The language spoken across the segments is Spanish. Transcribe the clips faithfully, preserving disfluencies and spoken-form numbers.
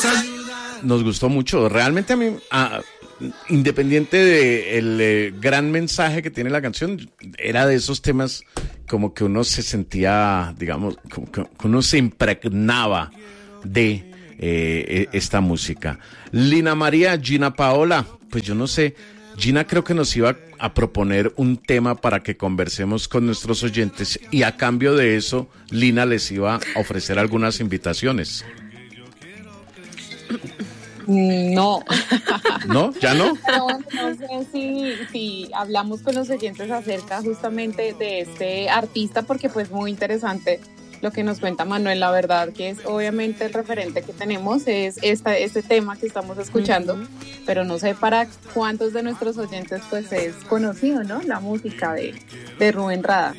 Nos gustó mucho. Realmente a mí, a, independiente del de eh, gran mensaje que tiene la canción, era de esos temas como que uno se sentía, digamos, como que uno se impregnaba de eh, esta música. Lina María, Gina Paola, pues yo no sé, Gina creo que nos iba a proponer un tema para que conversemos con nuestros oyentes y a cambio de eso, Lina les iba a ofrecer algunas invitaciones. No. ¿No? ¿Ya no? Pero bueno, no sé si, si hablamos con los oyentes acerca justamente de este artista, porque pues muy interesante lo que nos cuenta Manuel. La verdad que es obviamente el referente que tenemos es esta, este tema que estamos escuchando, uh-huh. Pero no sé para cuántos de nuestros oyentes pues es conocido, ¿no? La música de, de Rubén Rada.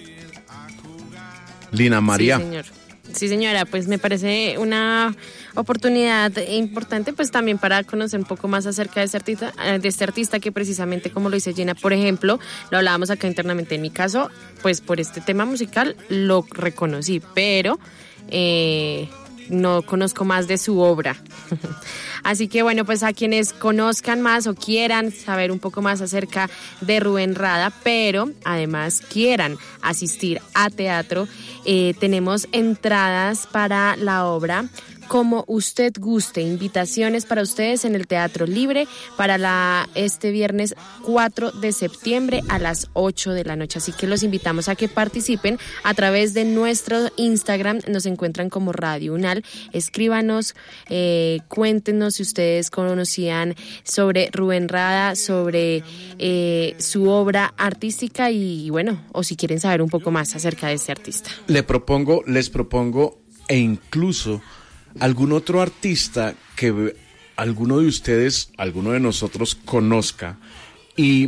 Lina María. Sí, señor. Sí, señora, pues me parece una oportunidad importante pues también para conocer un poco más acerca de este artista, de este artista que precisamente como lo dice Gina, por ejemplo, lo hablábamos acá internamente. En mi caso, pues por este tema musical lo reconocí, pero eh, no conozco más de su obra. Así que bueno, pues a quienes conozcan más o quieran saber un poco más acerca de Rubén Rada, pero además quieran asistir a teatro, eh, tenemos entradas para la obra Como usted guste, invitaciones para ustedes en el Teatro Libre para la este viernes cuatro de septiembre a las ocho de la noche. Así que los invitamos a que participen a través de nuestro Instagram. Nos encuentran como Radio Unal. Escríbanos, eh, cuéntenos si ustedes conocían sobre Rubén Rada, sobre eh, su obra artística y bueno, o si quieren saber un poco más acerca de este artista. Le propongo, les propongo e incluso algún otro artista que alguno de ustedes, alguno de nosotros conozca y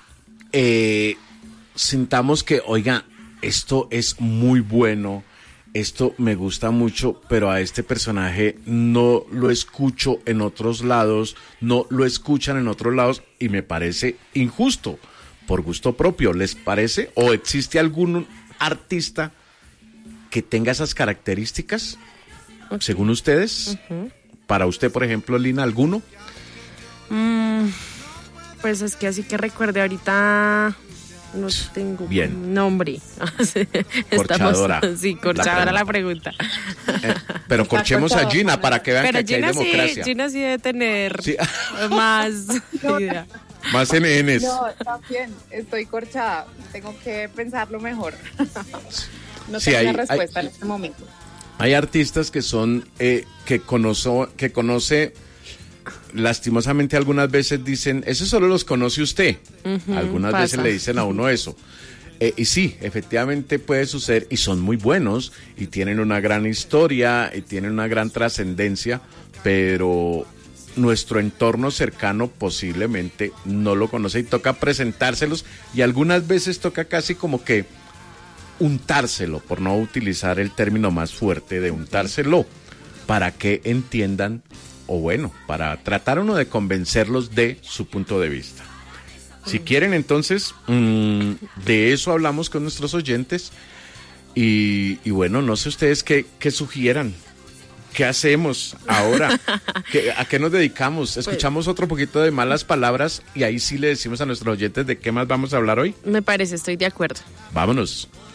eh, sintamos que, oiga, esto es muy bueno, esto me gusta mucho, pero a este personaje no lo escucho en otros lados, no lo escuchan en otros lados y me parece injusto, por gusto propio. ¿Les parece? ¿O existe algún artista que tenga esas características? Okay. Según ustedes, uh-huh. Para usted, por ejemplo, Lina, ¿alguno? Mm, pues es que así que recuerde ahorita no tengo Bien. Nombre. Corchadora. Estamos, sí, corchadora la pregunta. La pregunta. Eh, pero corchemos a Gina para que vean pero que Gina aquí hay democracia. Sí, Gina sí debe tener sí. más idea. Más N Ns. No, también estoy corchada. Tengo que pensarlo mejor. No sí, tengo hay, una respuesta hay, en este momento. Hay artistas que son, eh, que, conozo, que conoce, lastimosamente algunas veces dicen, eso solo los conoce usted. Uh-huh, algunas pasa. veces le dicen a uno eso. Eh, y sí, efectivamente puede suceder, y son muy buenos, y tienen una gran historia, y tienen una gran trascendencia, pero nuestro entorno cercano posiblemente no lo conoce y toca presentárselos, y algunas veces toca casi como que untárselo, por no utilizar el término más fuerte de untárselo, para que entiendan, o bueno, para tratar uno de convencerlos de su punto de vista. Si quieren, entonces, mmm, de eso hablamos con nuestros oyentes, y, y bueno, no sé ustedes qué, qué sugieran. ¿Qué hacemos ahora? ¿Qué, ¿A qué nos dedicamos? ¿Escuchamos pues, otro poquito de malas palabras y ahí sí le decimos a nuestros oyentes de qué más vamos a hablar hoy? Me parece, estoy de acuerdo. Vámonos.